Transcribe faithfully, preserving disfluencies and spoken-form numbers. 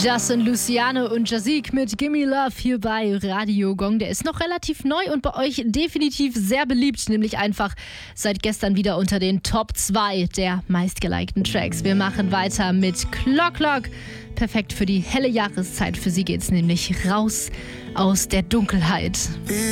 Das sind Luciano und Jazik mit Gimme Love hier bei Radio Gong. Der ist noch relativ neu und bei euch definitiv sehr beliebt, nämlich einfach seit gestern wieder unter den Top zwei der meistgelikten Tracks. Wir machen weiter mit Clock Clock. Perfekt für die helle Jahreszeit. Für sie geht's nämlich raus aus der Dunkelheit.